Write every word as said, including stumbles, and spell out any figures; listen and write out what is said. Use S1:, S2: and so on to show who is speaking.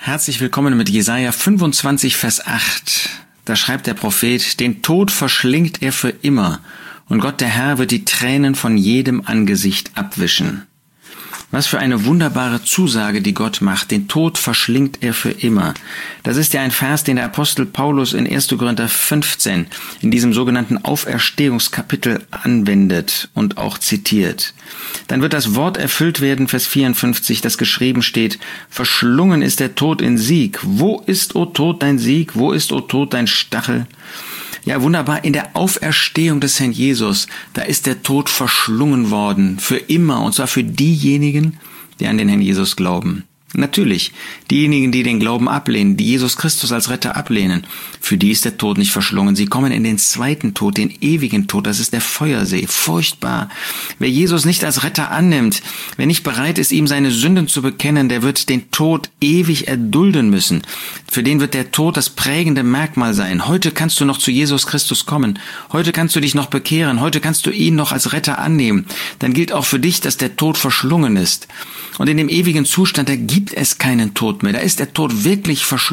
S1: Herzlich willkommen mit Jesaja fünfundzwanzig, Vers acht. Da schreibt der Prophet: Den Tod verschlingt er für immer, und Gott der Herr wird die Tränen von jedem Angesicht abwischen. Was für eine wunderbare Zusage, die Gott macht. Den Tod verschlingt er für immer. Das ist ja ein Vers, den der Apostel Paulus in erster Korinther fünfzehn in diesem sogenannten Auferstehungskapitel anwendet und auch zitiert. Dann wird das Wort erfüllt werden, Vers vierundfünfzig, das geschrieben steht: Verschlungen ist der Tod in Sieg. Wo ist, o Tod, dein Sieg? Wo ist, o Tod, dein Stachel? Ja, wunderbar, in der Auferstehung des Herrn Jesus, da ist der Tod verschlungen worden, für immer, und zwar für diejenigen, die an den Herrn Jesus glauben. Natürlich, diejenigen, die den Glauben ablehnen, die Jesus Christus als Retter ablehnen, für die ist der Tod nicht verschlungen. Sie kommen in den zweiten Tod, den ewigen Tod, das ist der Feuersee. Furchtbar. Wer Jesus nicht als Retter annimmt, wer nicht bereit ist, ihm seine Sünden zu bekennen, der wird den Tod ewig erdulden müssen. Für den wird der Tod das prägende Merkmal sein. Heute kannst du noch zu Jesus Christus kommen. Heute kannst du dich noch bekehren. Heute kannst du ihn noch als Retter annehmen. Dann gilt auch für dich, dass der Tod verschlungen ist. Und in dem ewigen Zustand, da gibt es keinen Tod mehr. Da ist der Tod wirklich verschlungen.